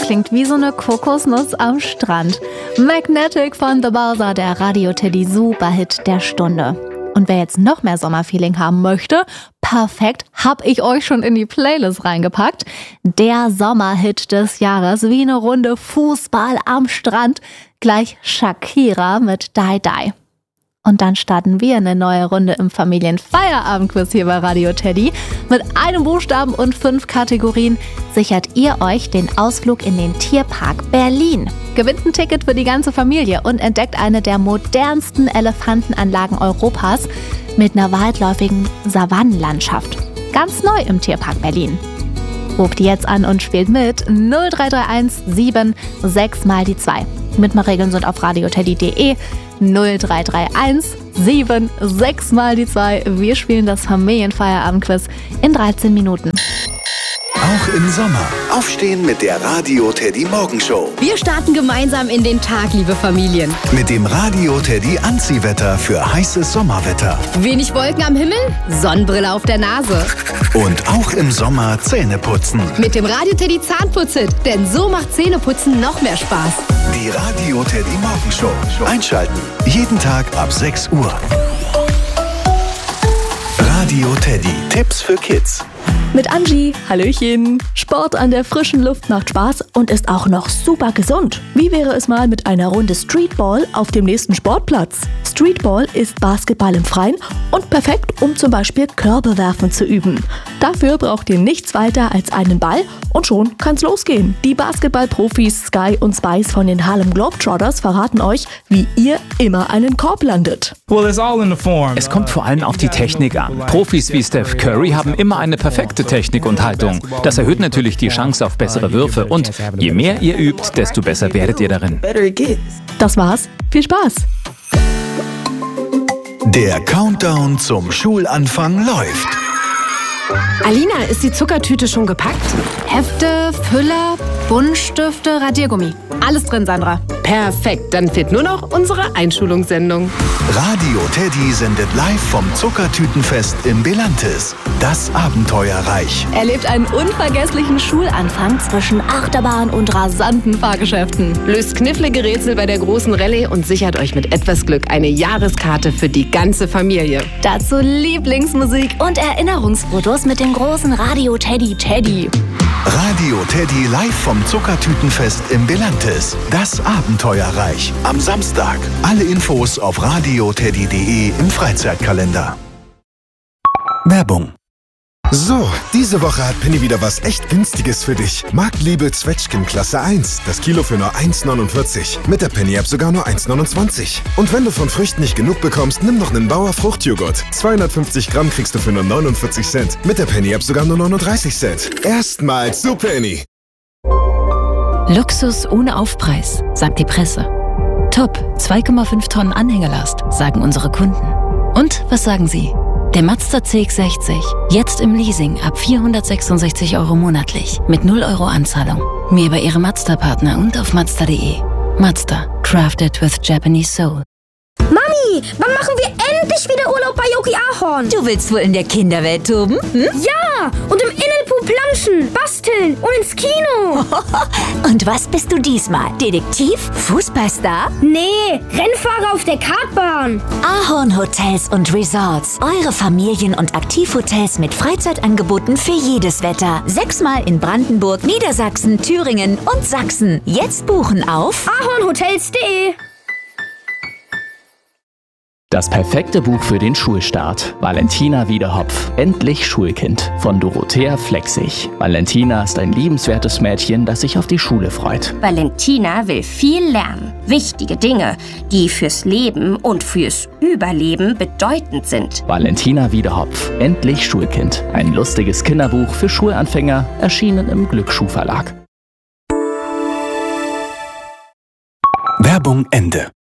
klingt wie so eine Kokosnuss am Strand. Magnetic von The Bowser, der Radio Teddy Superhit der Stunde. Und wer jetzt noch mehr Sommerfeeling haben möchte, perfekt, hab ich euch schon in die Playlist reingepackt. Der Sommerhit des Jahres, wie eine Runde Fußball am Strand, gleich Shakira mit Die Die. Und dann starten wir eine neue Runde im Familienfeierabendquiz hier bei Radio Teddy. Mit einem Buchstaben und 5 Kategorien sichert ihr euch den Ausflug in den Tierpark Berlin. Gewinnt ein Ticket für die ganze Familie und entdeckt eine der modernsten Elefantenanlagen Europas mit einer weitläufigen Savannenlandschaft. Ganz neu im Tierpark Berlin. Ruft jetzt an und spielt mit 0331 76 mal die 2. Mitmachregeln sind auf radioteddy.de 0331 76 mal die 2. Wir spielen das Familienfeierabendquiz in 13 Minuten. Auch im Sommer aufstehen mit der Radio Teddy Morgenshow. Wir starten gemeinsam in den Tag, liebe Familien. Mit dem Radio Teddy Anziehwetter für heißes Sommerwetter. Wenig Wolken am Himmel, Sonnenbrille auf der Nase. Und auch im Sommer Zähne putzen. Mit dem Radio Teddy Zahnputz-Hit, denn so macht Zähneputzen noch mehr Spaß. Die Radio Teddy Morgenshow. Einschalten. Jeden Tag ab 6 Uhr. Radio Teddy. Tipps für Kids. Mit Angie, Hallöchen. Sport an der frischen Luft macht Spaß und ist auch noch super gesund. Wie wäre es mal mit einer Runde Streetball auf dem nächsten Sportplatz? Streetball ist Basketball im Freien und perfekt, um zum Beispiel Körbe werfen zu üben. Dafür braucht ihr nichts weiter als einen Ball und schon kann's losgehen. Die Basketballprofis Sky und Spice von den Harlem Globetrotters verraten euch, wie ihr immer einen Korb landet. Es kommt vor allem auf die Technik an. Profis wie Steph Curry haben immer eine perfekte Technik und Haltung. Das erhöht natürlich die Chance auf bessere Würfe und je mehr ihr übt, desto besser werdet ihr darin. Das war's. Viel Spaß! Der Countdown zum Schulanfang läuft. Alina, ist die Zuckertüte schon gepackt? Hefte, Füller, Buntstifte, Radiergummi. Alles drin, Sandra. Perfekt, dann fehlt nur noch unsere Einschulungssendung. Radio Teddy sendet live vom Zuckertütenfest im Belantes. Das Abenteuerreich. Erlebt einen unvergesslichen Schulanfang zwischen Achterbahn und rasanten Fahrgeschäften. Löst knifflige Rätsel bei der großen Rallye und sichert euch mit etwas Glück eine Jahreskarte für die ganze Familie. Dazu Lieblingsmusik und Erinnerungsfotos mit dem großen Radio Teddy Teddy. Radio Teddy live vom Zuckertütenfest im Belantes. Das Abenteuerreich. Am Samstag. Alle Infos auf radioteddy.de im Freizeitkalender. Werbung. So, diese Woche hat Penny wieder was echt Günstiges für dich. Marktliebe Zwetschgen Klasse 1. Das Kilo für nur 1,49. Mit der Penny-App sogar nur 1,29. Und wenn du von Früchten nicht genug bekommst, nimm noch einen Bauer Fruchtjoghurt. 250 Gramm kriegst du für nur 49 Cent. Mit der Penny-App sogar nur 39 Cent. Erstmals zu Penny. Luxus ohne Aufpreis, sagt die Presse. Top, 2,5 Tonnen Anhängerlast, sagen unsere Kunden. Und was sagen Sie? Der Mazda CX-60, jetzt im Leasing ab 466 € monatlich, mit 0 € Anzahlung. Mehr bei Ihrem Mazda-Partner und auf Mazda.de. Mazda, crafted with Japanese soul. Mami, wann machen wir endlich wieder Urlaub bei Yogi Ahorn? Du willst wohl in der Kinderwelt toben? Hm? Ja, und im Innenpool planschen, basteln und ins Kino. Und was bist du diesmal? Detektiv? Fußballstar? Nee, Rennfahrer auf der Kartbahn. Ahorn Hotels und Resorts. Eure Familien- und Aktivhotels mit Freizeitangeboten für jedes Wetter. 6-mal in Brandenburg, Niedersachsen, Thüringen und Sachsen. Jetzt buchen auf ahornhotels.de. Das perfekte Buch für den Schulstart. Valentina Wiedehopf. Endlich Schulkind. Von Dorothea Flexig. Valentina ist ein liebenswertes Mädchen, das sich auf die Schule freut. Valentina will viel lernen. Wichtige Dinge, die fürs Leben und fürs Überleben bedeutend sind. Valentina Wiedehopf. Endlich Schulkind. Ein lustiges Kinderbuch für Schulanfänger, erschienen im Glücksschuhverlag. Werbung Ende.